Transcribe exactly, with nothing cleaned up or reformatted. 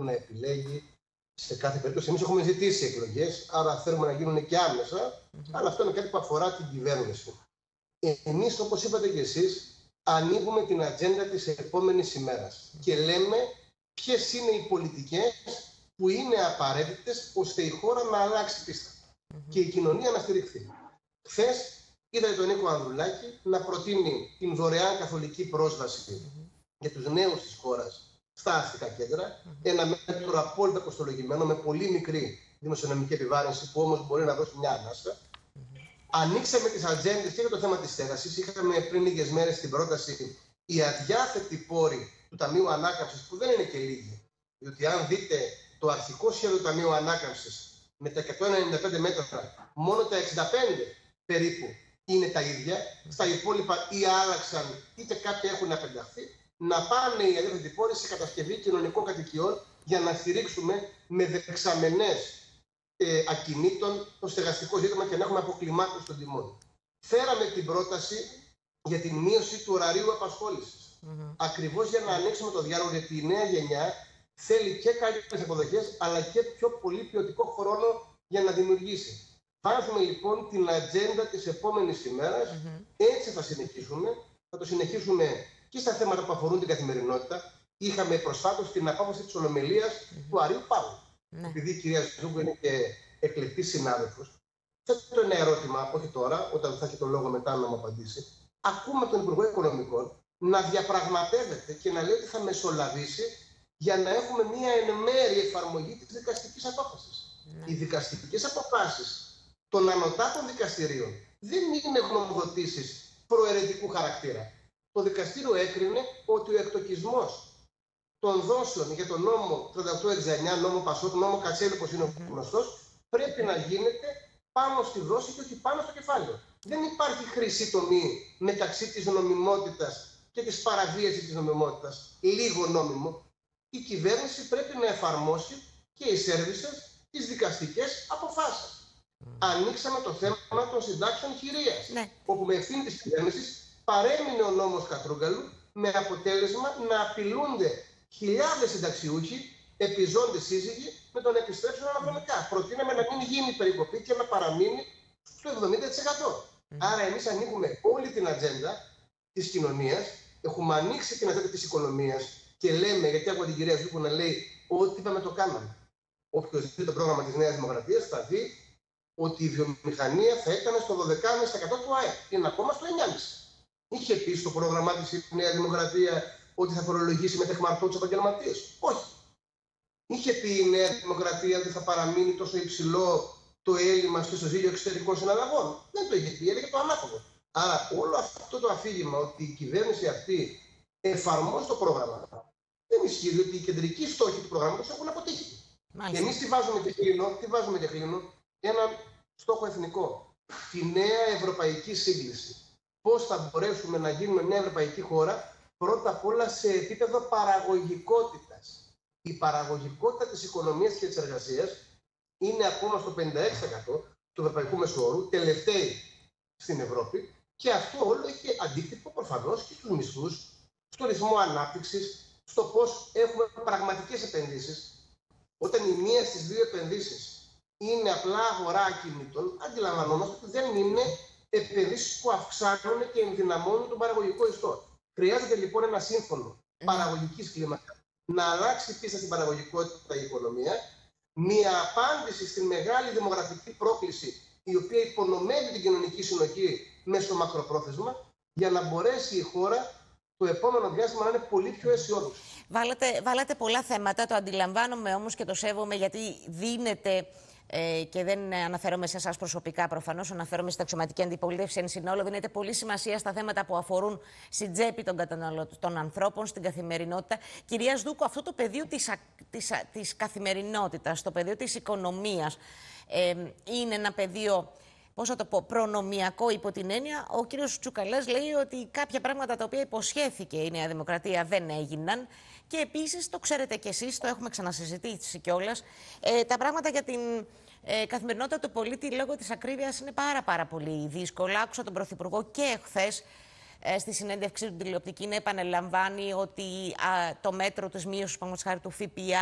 να επιλέγει σε κάθε περίπτωση. Εμείς έχουμε ζητήσει εκλογές, άρα θέλουμε να γίνουν και άμεσα, mm-hmm. αλλά αυτό είναι κάτι που αφορά την κυβέρνηση. Εμείς, όπως είπατε και εσείς, ανοίγουμε την ατζέντα της επόμενης ημέρας mm-hmm. και λέμε ποιες είναι οι πολιτικές που είναι απαραίτητες ώστε η χώρα να αλλάξει πίστα mm-hmm. και η κοινωνία να στηριχθεί. Χθες είδατε τον Νίκο Ανδρουλάκη να προτείνει την δωρεάν καθολική πρόσβαση mm-hmm. για τους νέους της χώρας στα αστικά κέντρα, mm-hmm. ένα μέτρο απόλυτα κοστολογημένο με πολύ μικρή δημοσιονομική επιβάρυνση που όμως μπορεί να δώσει μια ανάσα. Mm-hmm. Ανοίξαμε τις ατζέντες και για το θέμα της στέγασης. Είχαμε πριν λίγες μέρες την πρόταση οι αδιάθετοι πόροι του Ταμείου Ανάκαμψης, που δεν είναι και λίγοι. Διότι αν δείτε το αρχικό σχέδιο του Ταμείου Ανάκαμψης με τα εκατόν ενενήντα πέντε μέτρα, μόνο τα εξήντα πέντε περίπου είναι τα ίδια. Στα υπόλοιπα ή άλλαξαν είτε κάποια έχουν απενταχθεί. Να πάνε οι αδιάθετοι πόροι σε κατασκευή κοινωνικών κατοικιών για να στηρίξουμε με δεξαμενές ε, ακινήτων το στεγαστικό ζήτημα και να έχουμε αποκλιμάκωση των τιμών. Φέραμε την πρόταση για την μείωση του ωραρίου απασχόλησης. Mm-hmm. Ακριβώς για να ανοίξουμε το διάλογο, γιατί η νέα γενιά θέλει και καλύτερες αποδοχές αλλά και πιο πολύ ποιοτικό χρόνο για να δημιουργήσει. Βάζουμε λοιπόν την ατζέντα της επόμενης ημέρας, mm-hmm. έτσι θα συνεχίσουμε. Θα το συνεχίσουμε και στα θέματα που αφορούν την καθημερινότητα. Είχαμε προσφάτως την απόφαση της Ολομελίας mm-hmm. του Αρείου Πάγου. Mm-hmm. Επειδή η κυρία Ζούγκου είναι και εκλεκτή συνάδελφος, θέτω ένα ερώτημα, όχι τώρα, όταν θα έχει το λόγο μετά να μου απαντήσει. Ακούμε τον Υπουργό Οικονομικών να διαπραγματεύεται και να λέει ότι θα μεσολαβήσει για να έχουμε μία εν μέρει εφαρμογή της δικαστικής απόφασης. Mm-hmm. Οι δικαστικές αποφάσεις των ανωτάτων δικαστηρίων δεν είναι γνωμοδοτήσεις προαιρετικού χαρακτήρα. Το δικαστήριο έκρινε ότι ο εκτοκισμός των δόσεων για τον νόμο τριάντα οκτώ εξήντα εννιά, νόμο Πασόκ, νόμο Κατσέλη, όπως είναι γνωστός, πρέπει να γίνεται πάνω στη δόση και όχι πάνω στο κεφάλαιο. Δεν υπάρχει χρυσή τομή μεταξύ της νομιμότητας και της παραβίασης της νομιμότητας. Λίγο νόμιμο. Η κυβέρνηση πρέπει να εφαρμόσει και οι σέρβισες τις δικαστικές αποφάσεις. Mm. Ανοίξαμε το θέμα των συντάξεων χειρίας, ναι. όπου με ευθύνη της κυβέρνησης παρέμεινε ο νόμος Κατρούγκαλου με αποτέλεσμα να απειλούνται χιλιάδες συνταξιούχοι, επιζώντες σύζυγοι, με τον επιστρέψεων αναχρονικά. Προτείναμε να μην γίνει περικοπή και να παραμείνει στο εβδομήντα τοις εκατό. Mm. Άρα εμείς ανοίγουμε όλη την ατζέντα της κοινωνίας, έχουμε ανοίξει την ατζέντα της οικονομίας και λέμε, γιατί από την κυρία Ζούκου να λέει ό,τι είπαμε το κάναμε. Όποιος δει το πρόγραμμα της Νέας Δημοκρατίας θα δει ότι η βιομηχανία θα έκανε στο δώδεκα κόμμα πέντε τοις εκατό του ΑΕΠ. Είναι ακόμα στο εννιά κόμμα πέντε τοις εκατό. Είχε πει στο πρόγραμμά της η Νέα Δημοκρατία ότι θα φορολογήσει μετεχμαρτώ τους επαγγελματίες. Όχι. Είχε πει η Νέα Δημοκρατία ότι θα παραμείνει τόσο υψηλό το έλλειμμα στο ισοζύγιο εξωτερικών συναλλαγών. Δεν το είχε πει, έλεγε το ανάποδο. Άρα όλο αυτό το αφήγημα ότι η κυβέρνηση αυτή εφαρμόζει το πρόγραμμα δεν ισχύει, διότι οι κεντρικοί στόχοι του προγράμματος έχουν αποτύχει. Και εμείς τι βάζουμε και κλείνω, τι βάζουμε και κλείνω, έναν στόχο εθνικό. Τη νέα ευρωπαϊκή σύγκληση. Πώς θα μπορέσουμε να γίνουμε μια ευρωπαϊκή χώρα, πρώτα απ' όλα σε επίπεδο παραγωγικότητας. Η παραγωγικότητα της οικονομίας και της εργασίας είναι ακόμα στο πενήντα έξι τοις εκατό του ευρωπαϊκού μεσοόρου, τελευταίοι στην Ευρώπη, και αυτό όλο έχει αντίκτυπο προφανώς και στους μισθούς, στο ρυθμό ανάπτυξης, στο πώς έχουμε πραγματικές επενδύσεις. Όταν η μία στις δύο επενδύσεις είναι απλά αγορά ακινήτων, αντιλαμβανόμαστε ότι δεν είναι επενδύσεις που αυξάνουν και ενδυναμώνουν τον παραγωγικό ιστό. Χρειάζεται λοιπόν ένα σύμφωνο mm. παραγωγικής κλίμακας να αλλάξει πίστα στην παραγωγικότητα η οικονομία, μια απάντηση στην μεγάλη δημογραφική πρόκληση η οποία υπονομεύει την κοινωνική συνοχή μέσω μακροπρόθεσμα, για να μπορέσει η χώρα το επόμενο διάστημα να είναι πολύ πιο αισιόδοξη. Βάλατε, βάλατε πολλά θέματα, το αντιλαμβάνομαι όμως και το σέβομαι, γιατί δίνεται. Ε, και δεν αναφέρομαι σε εσάς προσωπικά, προφανώς, αναφέρομαι στην αξιωματική αντιπολίτευση εν συνόλο. Δίνεται πολύ σημασία στα θέματα που αφορούν στην τσέπη των καταναλωτών, των ανθρώπων, στην καθημερινότητα. Κυρία Σδούκου, αυτό το πεδίο της, της, της καθημερινότητας, το πεδίο της οικονομίας, ε, είναι ένα πεδίο, πώς θα το πω, προνομιακό υπό την έννοια. Ο κύριος Τσουκαλάς λέει ότι κάποια πράγματα τα οποία υποσχέθηκε η Νέα Δημοκρατία δεν έγιναν. Και επίσης, το ξέρετε κι εσείς, το έχουμε ξανασυζητήσει κιόλας, ε, τα πράγματα για την ε, καθημερινότητα του πολίτη λόγω της ακρίβειας είναι πάρα πάρα πολύ δύσκολα. Άκουσα τον Πρωθυπουργό και χθες ε, στη συνέντευξή του τηλεοπτική να επαναλαμβάνει ότι α, το μέτρο της μείωσης του ΦΠΑ